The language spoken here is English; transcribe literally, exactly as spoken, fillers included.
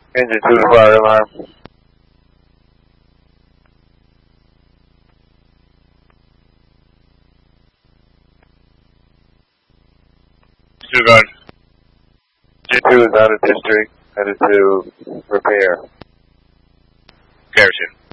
Engine two to fire alarm. Two gun. G two is out of district, headed to repair. Garrison.